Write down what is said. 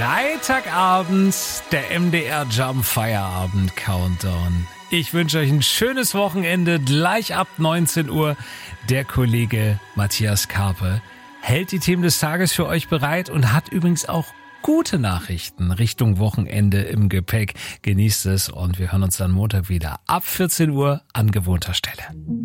Freitagabend, der MDR Jump Feierabend Countdown. Ich wünsche euch ein schönes Wochenende. Gleich ab 19 Uhr der Kollege Matthias Karpe hält die Themen des Tages für euch bereit und hat übrigens auch gute Nachrichten Richtung Wochenende im Gepäck. Genießt es und wir hören uns dann Montag wieder ab 14 Uhr an gewohnter Stelle.